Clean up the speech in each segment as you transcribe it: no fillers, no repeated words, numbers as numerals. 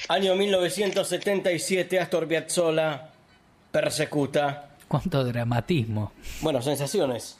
Año 1977, Astor Piazzolla, Persecuta. Cuánto dramatismo. Bueno, sensaciones.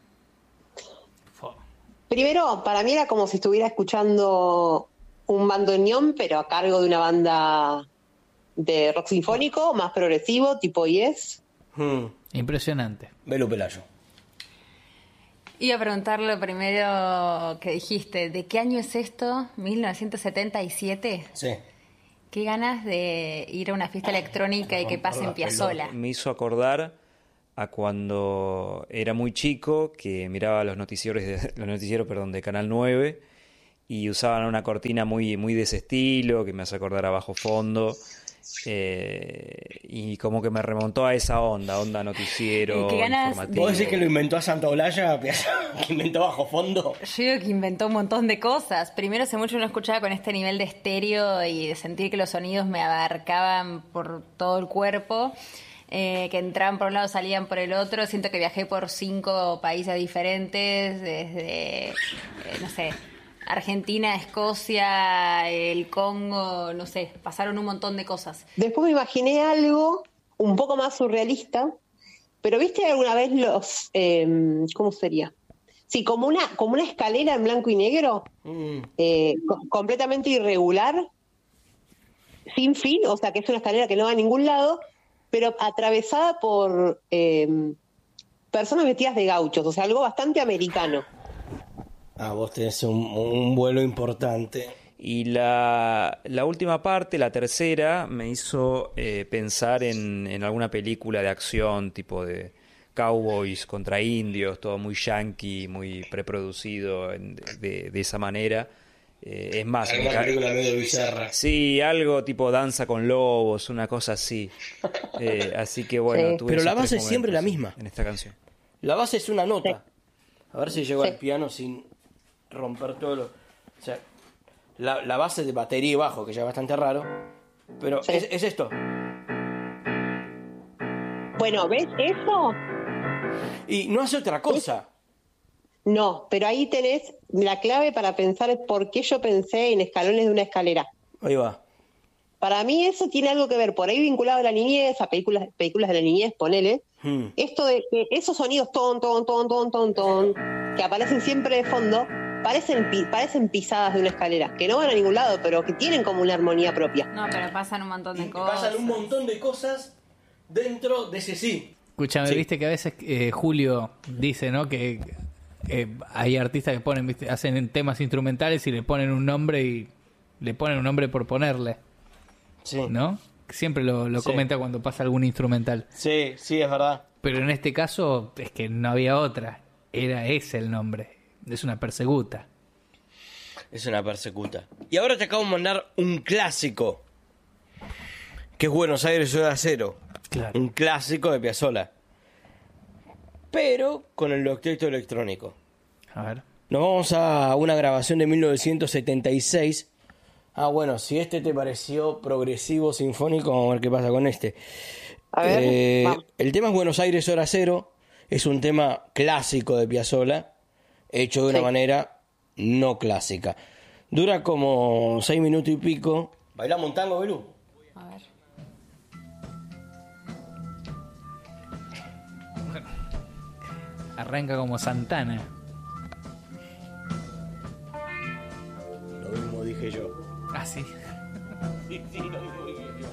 Primero, para mí era como si estuviera escuchando un bandoneón, pero a cargo de una banda de rock sinfónico, más progresivo, tipo Yes. Impresionante. Belu Pelayo. Iba a preguntar lo primero que dijiste. ¿De qué año es esto? ¿1977? Sí. Qué ganas de ir a una fiesta electrónica y que pase en Piazzolla. Me hizo acordar a cuando era muy chico, que miraba los noticieros de Canal 9 y usaban una cortina muy, muy de ese estilo, que me hace acordar a Bajo Fondo, y como que me remontó a esa onda noticiero, ¿Qué ganas informativo. ¿Vos decís que lo inventó a Santa Olalla, que inventó Bajo Fondo? Yo digo que inventó un montón de cosas. Primero, hace mucho no escuchaba con este nivel de estéreo y de sentir que los sonidos me abarcaban por todo el cuerpo. Que entraban por un lado, salían por el otro. Siento que viajé por 5 países diferentes, desde, no sé, Argentina, Escocia, el Congo, no sé, pasaron un montón de cosas. Después me imaginé algo un poco más surrealista, pero ¿viste alguna vez los, cómo sería? Sí, como una escalera en blanco y negro, completamente irregular, sin fin, o sea que es una escalera que no va a ningún lado, pero atravesada por personas vestidas de gauchos, o sea, algo bastante americano. Vos tenés un vuelo importante. Y la última parte, la tercera, me hizo pensar en alguna película de acción, tipo de cowboys contra indios, todo muy yankee, muy preproducido de esa manera. Es más, Alguna película medio bizarra. sí, algo tipo Danza con Lobos, una cosa así. Así que bueno, Sí. tuve Pero esos la base tres es siempre la momentos misma. en esta canción. La base es una nota. A ver si llego Sí. al piano sin romper todo lo... O sea, la base de batería y bajo, que ya es bastante raro. Pero Sí. es esto. Bueno, ¿ves eso? Y no hace otra cosa. No, pero ahí tenés la clave para pensar por qué yo pensé en escalones de una escalera. Ahí va. Para mí eso tiene algo que ver, por ahí vinculado a la niñez, a películas de la niñez, ponele. Esto de que esos sonidos ton, que aparecen siempre de fondo, parecen pisadas de una escalera, que no van a ningún lado, pero que tienen como una armonía propia. No, pero pasan un montón de Y cosas. pasan un montón de cosas dentro de ese sí. Escúchame, Sí. viste que a veces Julio dice, ¿no? Que hay artistas que ponen, ¿viste? Hacen temas instrumentales y le ponen un nombre y le ponen un nombre por ponerle, Sí. ¿no? Siempre lo Sí. comenta cuando pasa algún instrumental. Sí, sí, es verdad. Pero en este caso es que no había otra. Era ese el nombre. Es una persecuta. Es una persecuta. Y ahora te acabo de mandar un clásico. Que es Buenos Aires Hora Cero. Claro. Un clásico de Piazzolla. Pero con el octeto electrónico. A ver. Nos vamos a una grabación de 1976. Ah, bueno, si este te pareció progresivo, sinfónico, vamos a ver qué pasa con este. A ver, vamos. El tema es Buenos Aires Hora Cero. Es un tema clásico de Piazzolla, hecho de una Sí. manera no clásica. Dura como 6 minutos y pico. ¿Bailamos un tango, Belú? A ver. Arranca como Santana. Lo mismo dije yo. Ah, sí. Sí, lo mismo dije yo.